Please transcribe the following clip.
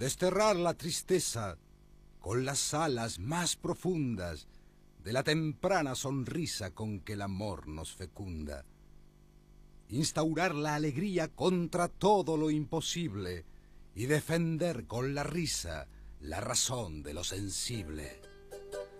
desterrar la tristeza con las alas más profundas de la temprana sonrisa con que el amor nos fecunda. Instaurar la alegría contra todo lo imposible y defender con la risa la razón de lo sensible.